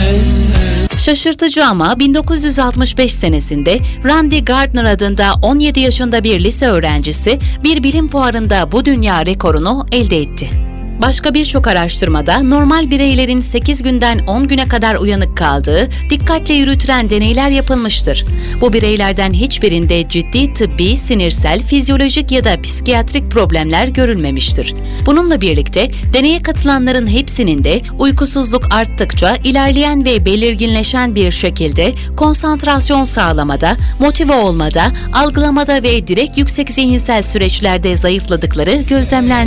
Şaşırtıcı ama 1965 senesinde Randy Gardner adında 17 yaşında bir lise öğrencisi bir bilim fuarında bu dünya rekorunu elde etti. Başka birçok araştırmada normal bireylerin 8 günden 10 güne kadar uyanık kaldığı, dikkatle yürütülen deneyler yapılmıştır. Bu bireylerden hiçbirinde ciddi tıbbi, sinirsel, fizyolojik ya da psikiyatrik problemler görülmemiştir. Bununla birlikte deneye katılanların hepsinin de uykusuzluk arttıkça ilerleyen ve belirginleşen bir şekilde konsantrasyon sağlamada, motive olmada, algılamada ve direkt yüksek zihinsel süreçlerde zayıfladıkları gözlemlendi.